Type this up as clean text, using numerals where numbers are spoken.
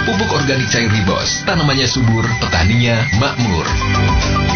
Pupuk organik cair Ribos, tanamannya subur, petaninya makmur.